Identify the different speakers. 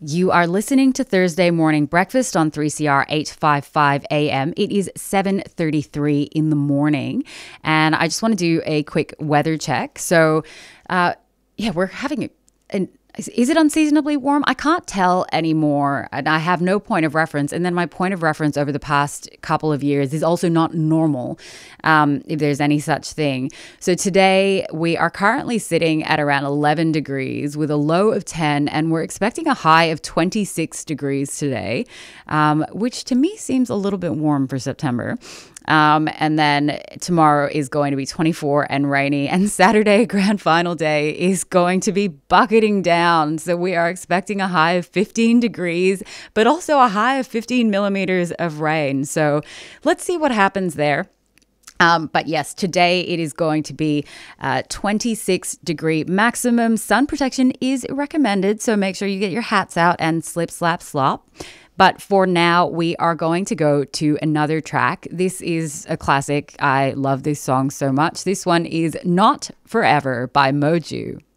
Speaker 1: You are listening to Thursday Morning Breakfast on 3CR 855 AM. It is 7:33 in the morning, and I just want to do a quick weather check. So, we're having is it unseasonably warm? I can't tell anymore, and I have no point of reference. And then my point of reference over the past couple of years is also not normal, if there's any such thing. So today we are currently sitting at around 11 degrees with a low of 10, and we're expecting a high of 26 degrees today, which to me seems a little bit warm for September. And then tomorrow is going to be 24 and rainy, and Saturday, grand final day, is going to be bucketing down. So we are expecting a high of 15 degrees, but also a high of 15 millimeters of rain. So let's see what happens there. But yes, today it is going to be 26 degree maximum. Sun protection is recommended, so make sure you get your hats out and slip, slap, slop. But for now, we are going to go to another track. This is a classic. I love this song so much. This one is Not Forever by Moju.